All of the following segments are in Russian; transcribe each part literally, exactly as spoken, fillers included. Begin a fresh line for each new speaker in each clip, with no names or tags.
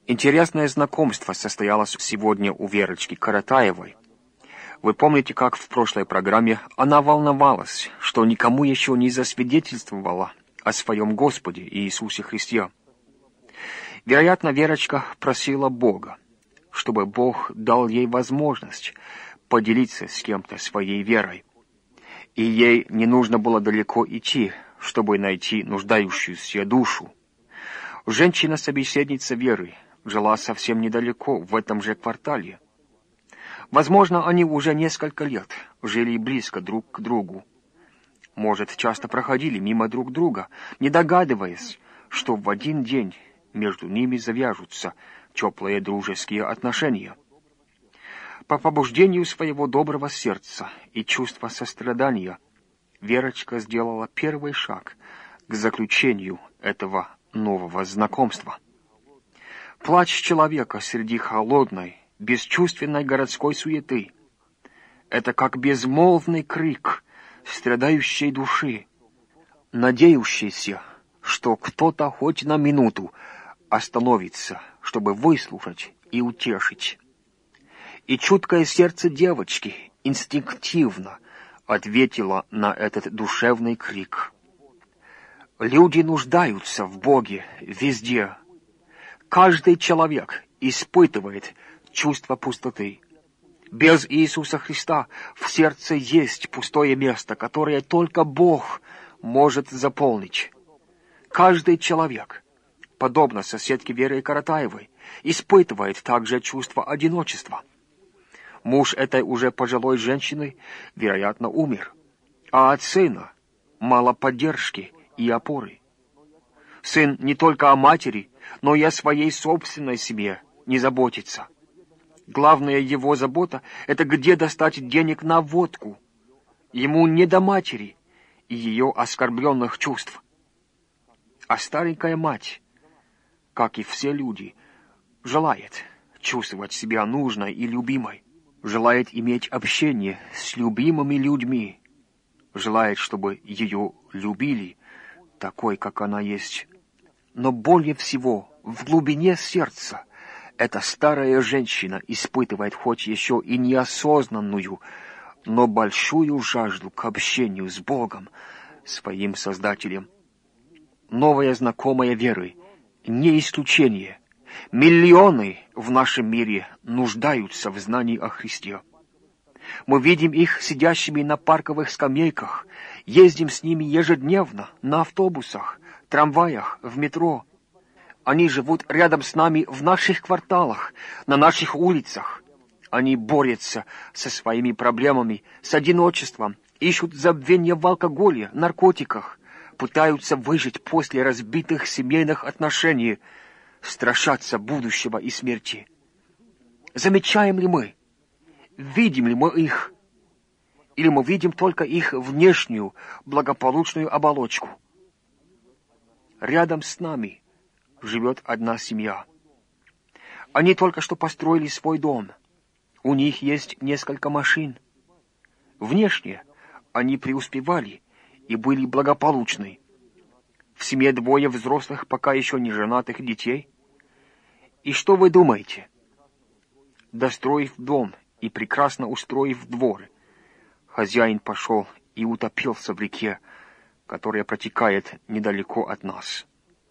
Интересное знакомство состоялось сегодня у Верочки Каратаевой. Вы помните, как в прошлой программе она волновалась, что никому еще не засвидетельствовала о своем Господе Иисусе Христе. Вероятно, Верочка просила Бога, чтобы Бог дал ей возможность поделиться с кем-то своей верой. И ей не нужно было далеко идти, чтобы найти нуждающуюся душу. Женщина-собеседница Веры жила совсем недалеко, в этом же квартале. Возможно, они уже несколько лет жили близко друг к другу. Может, часто проходили мимо друг друга, не догадываясь, что в один день между ними завяжутся теплые дружеские отношения. По побуждению своего доброго сердца и чувства сострадания Верочка сделала первый шаг к заключению этого нового знакомства. Плач человека среди холодной, бесчувственной городской суеты — это как безмолвный крик страдающей души, надеющейся, что кто-то хоть на минуту остановится, чтобы выслушать и утешить. И чуткое сердце девочки инстинктивно ответило на этот душевный крик. Люди нуждаются в Боге везде. Каждый человек испытывает чувство пустоты. Без Иисуса Христа в сердце есть пустое место, которое только Бог может заполнить. Каждый человек, подобно соседке Вере Каратаевой, испытывает также чувство одиночества. Муж этой уже пожилой женщины, вероятно, умер, а от сына мало поддержки и опоры. Сын не только о матери, но и о своей собственной семье не заботится. Главная его забота — это где достать денег на водку. Ему не до матери и ее оскорбленных чувств. А старенькая мать, как и все люди, желает чувствовать себя нужной и любимой, желает иметь общение с любимыми людьми, желает, чтобы ее любили такой, как она есть. Но более всего в глубине сердца эта старая женщина испытывает хоть еще и неосознанную, но большую жажду к общению с Богом, своим Создателем. Новая знакомая Веры не исключение. Миллионы в нашем мире нуждаются в знании о Христе. Мы видим их сидящими на парковых скамейках, ездим с ними ежедневно на автобусах, трамваях, в метро. Они живут рядом с нами в наших кварталах, на наших улицах. Они борются со своими проблемами, с одиночеством, ищут забвения в алкоголе, наркотиках, пытаются выжить после разбитых семейных отношений, страшатся будущего и смерти. Замечаем ли мы? Видим ли мы их? Или мы видим только их внешнюю, благополучную оболочку? Рядом с нами живет одна семья. Они только что построили свой дом. У них есть несколько машин. Внешне они преуспевали и были благополучны. В семье двое взрослых, пока еще не женатых детей. И что вы думаете? Достроив дом и прекрасно устроив двор, хозяин пошел и утопился в реке, которая протекает недалеко от нас.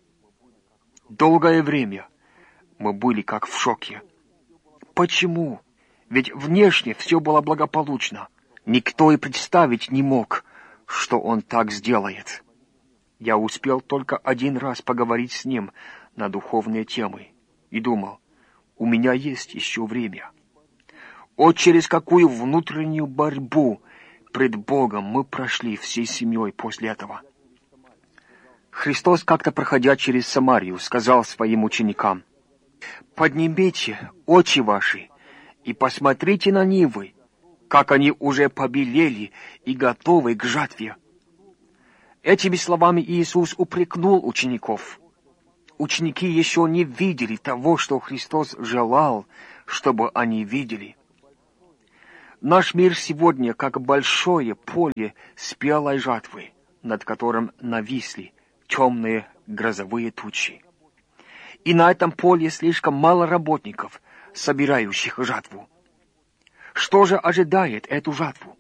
Долгое время мы были как в шоке. Почему? Ведь внешне все было благополучно. Никто и представить не мог, что он так сделает. Я успел только один раз поговорить с ним на духовные темы и думал, у меня есть еще время. О, через какую внутреннюю борьбу пред Богом мы прошли всей семьей после этого. Христос, как-то проходя через Самарию, сказал своим ученикам: «Поднимите очи ваши и посмотрите на нивы, как они уже побелели и готовы к жатве». Этими словами Иисус упрекнул учеников. Ученики еще не видели того, что Христос желал, чтобы они видели. Наш мир сегодня как большое поле спелой жатвы, над которым нависли темные грозовые тучи. и на этом поле слишком мало работников, собирающих жатву. Что же ожидает эту жатву?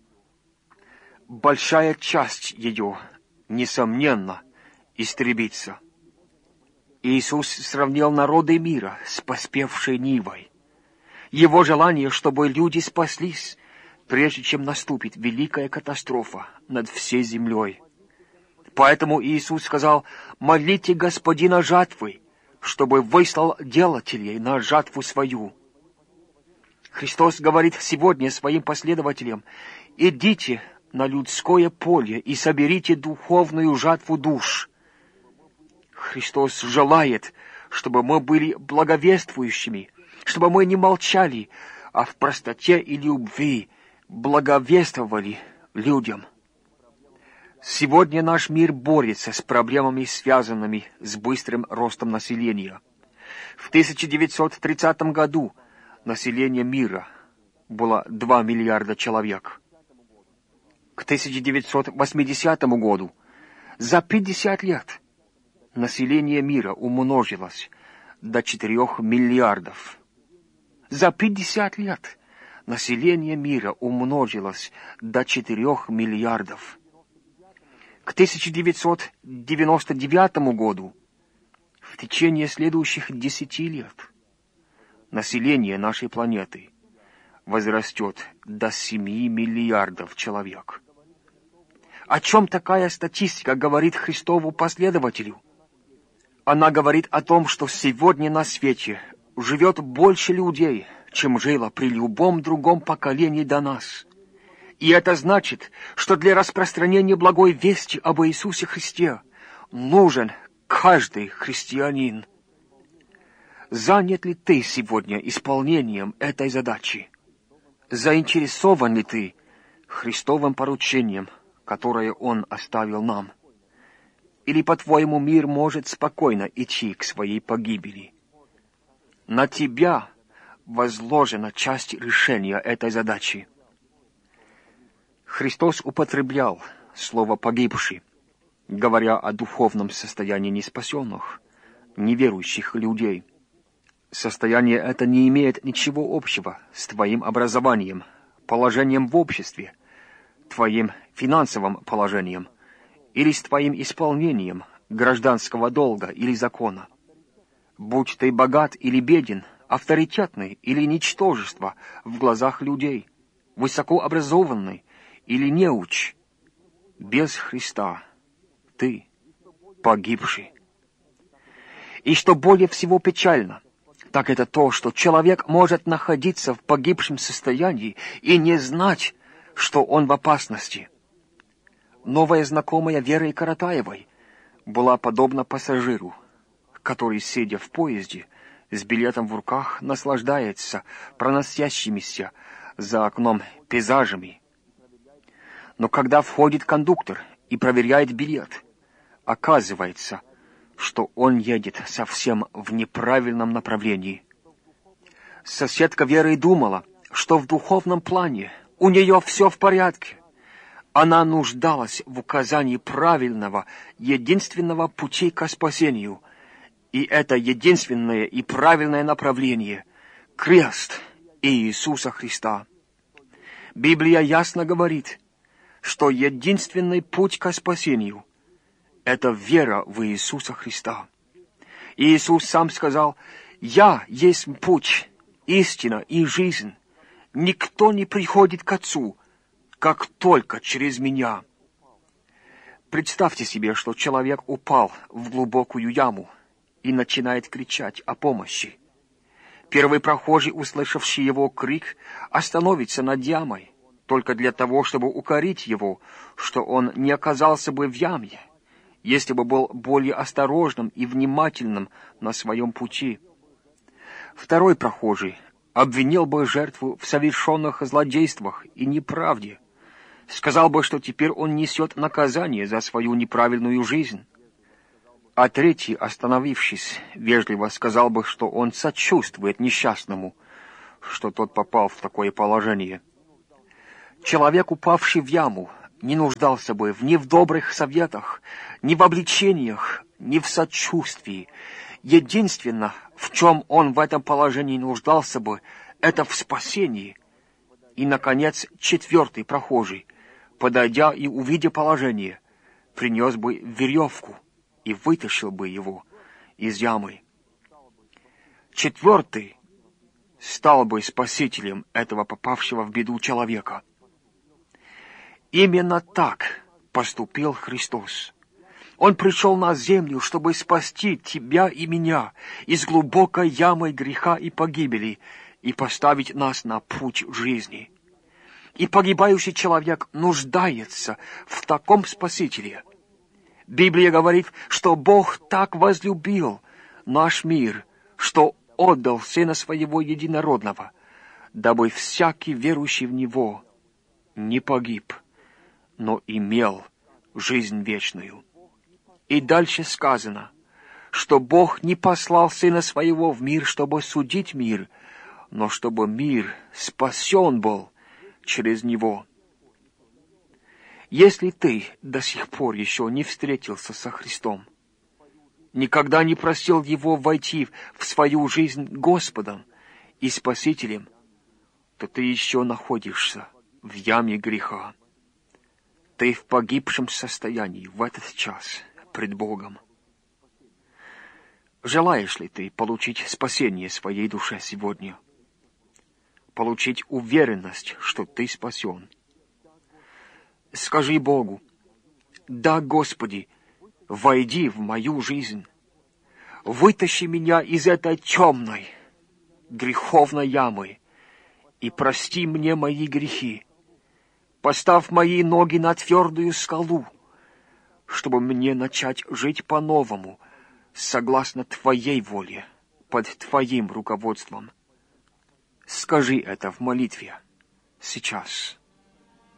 Большая часть ее, несомненно, истребится. Иисус сравнил народы мира с поспевшей Нивой. Его желание, чтобы люди спаслись, прежде чем наступит великая катастрофа над всей землей. Поэтому Иисус сказал: «Молите Господина жатвы, чтобы выслал делателей на жатву свою». Христос говорит сегодня своим последователям: «Идите на людское поле и соберите духовную жатву душ». Христос желает, чтобы мы были благовествующими, чтобы мы не молчали, а в простоте и любви благовествовали людям. Сегодня наш мир борется с проблемами, связанными с быстрым ростом населения. В тысяча девятьсот тридцатом году население мира было два миллиарда человек. К тысяча девятьсот восьмидесятому году за пятьдесят лет население мира умножилось до четырех миллиардов. За пятьдесят лет население мира умножилось до четырех миллиардов. К тысяча девятьсот девяносто девятому году, в течение следующих десяти лет, население нашей планеты возрастет до семи миллиардов человек. О чем такая статистика говорит Христову последователю? Она говорит о том, что сегодня на свете живет больше людей, чем жило при любом другом поколении до нас. И это значит, что для распространения благой вести об Иисусе Христе нужен каждый христианин. Занят ли ты сегодня исполнением этой задачи? Заинтересован ли ты Христовым поручением, которое Он оставил нам? Или, по-твоему, мир может спокойно идти к своей погибели? На тебя возложена часть решения этой задачи. Христос употреблял слово «погибший», говоря о духовном состоянии неспасенных, неверующих людей. Состояние это не имеет ничего общего с твоим образованием, положением в обществе, твоим финансовым положением или с твоим исполнением гражданского долга или закона. Будь ты богат или беден, авторитетный или ничтожество в глазах людей, высокообразованный или неуч, без Христа ты погибший. И что более всего печально, так это то, что человек может находиться в погибшем состоянии и не знать, что он в опасности. Новая знакомая Веры Каратаевой была подобна пассажиру, который, сидя в поезде, с билетом в руках, наслаждается проносящимися за окном пейзажами. Но когда входит кондуктор и проверяет билет, оказывается, что он едет совсем в неправильном направлении. Соседка Веры думала, что в духовном плане у нее все в порядке. Она нуждалась в указании правильного, единственного пути к спасению. И это единственное и правильное направление — крест Иисуса Христа. Библия ясно говорит, что единственный путь к спасению — это вера в Иисуса Христа. Иисус сам сказал: «Я есть путь, истина и жизнь. Никто не приходит к Отцу, как только через Меня». Представьте себе, что человек упал в глубокую яму и начинает кричать о помощи. Первый прохожий, услышавший его крик, остановится над ямой, только для того, чтобы укорить его, что он не оказался бы в яме, если бы был более осторожным и внимательным на своем пути. Второй прохожий обвинил бы жертву в совершенных злодействах и неправде, сказал бы, что теперь он несет наказание за свою неправильную жизнь. А третий, остановившись, вежливо сказал бы, что он сочувствует несчастному, что тот попал в такое положение. Человек, упавший в яму, не нуждался бы ни в добрых советах, ни в обличениях, ни в сочувствии, Единственное, в чем он в этом положении нуждался бы, это в спасении. И, наконец, четвертый прохожий, подойдя и увидя положение, принес бы веревку и вытащил бы его из ямы. Четвертый стал бы спасителем этого попавшего в беду человека. Именно так поступил Христос. Он пришел на землю, чтобы спасти тебя и меня из глубокой ямы греха и погибели и поставить нас на путь жизни. И погибающий человек нуждается в таком Спасителе. Библия говорит, что Бог так возлюбил наш мир, что отдал Сына Своего Единородного, дабы всякий верующий в Него не погиб, но имел жизнь вечную. И дальше сказано, что Бог не послал Сына Своего в мир, чтобы судить мир, но чтобы мир спасен был через Него. Если ты до сих пор еще не встретился со Христом, никогда не просил Его войти в свою жизнь Господом и Спасителем, то ты еще находишься в яме греха. Ты в погибшем состоянии в этот час пред Богом. Желаешь ли ты получить спасение своей душе сегодня? Получить уверенность, что ты спасен? Скажи Богу: «Да, Господи, войди в мою жизнь. Вытащи меня из этой темной, греховной ямы и прости мне мои грехи. Поставь мои ноги на твердую скалу, чтобы мне начать жить по-новому, согласно Твоей воле, под Твоим руководством». Скажи это в молитве сейчас.